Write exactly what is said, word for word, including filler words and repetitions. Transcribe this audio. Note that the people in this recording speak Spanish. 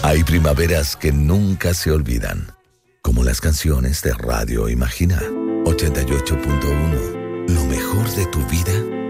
Hay primaveras que nunca se olvidan, como las canciones de Radio Imagina. ochenta y ocho punto uno. Lo mejor de tu vida